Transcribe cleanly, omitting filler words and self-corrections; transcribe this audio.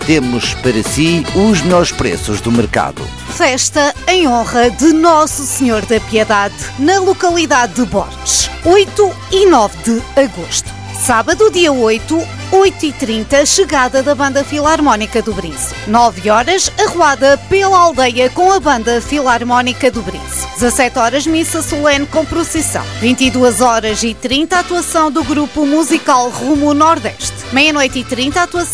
temos para si os melhores preços do mercado. Festa em honra de Nosso Senhor da Piedade, na localidade de Borges, 8 e 9 de agosto. Sábado, dia 8, 8h30, chegada da Banda Filarmónica do Brinço. 9 horas, arruada pela aldeia com a Banda Filarmónica do Brinço. 17 horas, missa solene com procissão. 22h30, atuação do grupo musical Rumo Nordeste. Meia-noite e 30, atuação